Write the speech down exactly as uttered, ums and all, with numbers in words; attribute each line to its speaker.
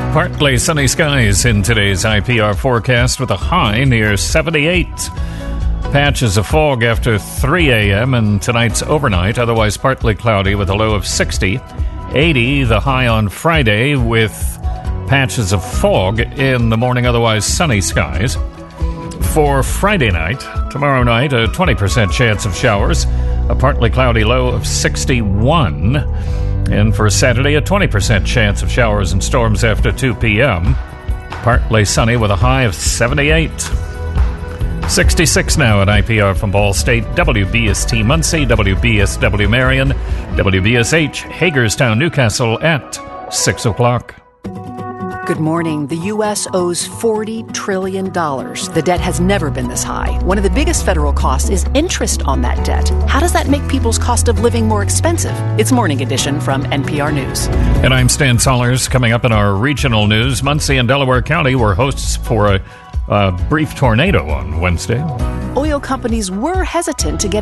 Speaker 1: Partly sunny skies in today's I P R forecast with a high near seventy-eight. Patches of fog after three a.m. and tonight's overnight, otherwise partly cloudy with a low of sixty. eighty the high on Friday with patches of fog in the morning, otherwise sunny skies. For Friday night, tomorrow night, a twenty percent chance of showers, a partly cloudy low of sixty-one. And for Saturday, a twenty percent chance of showers and storms after two p.m. Partly sunny with a high of seventy-eight. sixty-six now at I P R from Ball State, W B S T Muncie, W B S W Marion, W B S H Hagerstown, Newcastle at six o'clock.
Speaker 2: Good morning. The U S owes forty trillion dollars. The debt has never been this high. One of the biggest federal costs is interest on that debt. How does that make people's cost of living more expensive? It's Morning Edition from N P R News.
Speaker 1: And I'm Stan Sollers. Coming up in our regional news, Muncie and Delaware County were hosts for a, a brief tornado on Wednesday.
Speaker 2: Oil companies were hesitant to get